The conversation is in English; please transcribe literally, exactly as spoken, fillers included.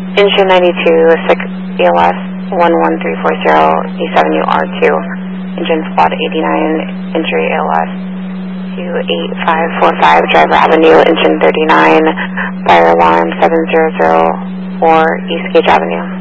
Engine ninety-two, six E L S one one three four zero, East Avenue R two. Engine squad eighty-nine, entry A L S two eight five four five, Driver Avenue, engine thirty-nine, fire alarm seven zero zero four, East Gage Avenue.